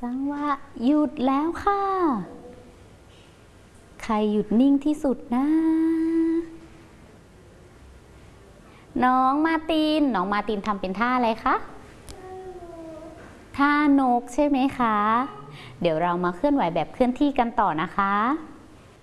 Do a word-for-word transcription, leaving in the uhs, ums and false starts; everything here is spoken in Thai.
จังหวะหยุดแล้วค่ะใครหยุดนิ่งที่สุดนะน้องมาตินน้องมาตินทำเป็นท่าอะไรคะท่านกใช่ไหมคะเดี๋ยวเรามาเคลื่อนไหวแบบเคลื่อนที่กันต่อนะคะ